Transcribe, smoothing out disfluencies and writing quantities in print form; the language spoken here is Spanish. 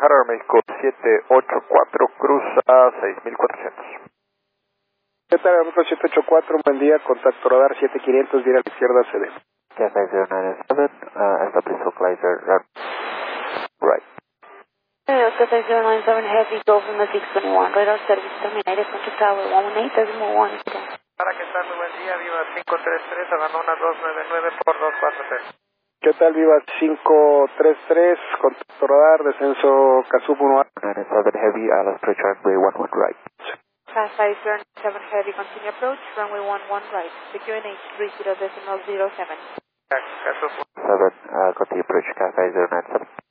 bajar a México 784, cruza 6400. ¿Qué tal, Aeroméxico 784? Buen día, contacto radar 7500, vía a la izquierda, CD. Cathay 097, establish localizer, right. Cathay 097 Heavy, go from the 621, radar service terminated, contact tower 118.1. Para que tal, muy buen día, viva 533, abandona 299 por 243. ¿Qué tal, Viva 533, contacto radar, descenso Casup 1A. 97 Heavy, let's approach runway 11 right. Cathay 097 Heavy, continue approach, runway 11 right, QNH 30.07. Casup 7, continue approach Cathay 097.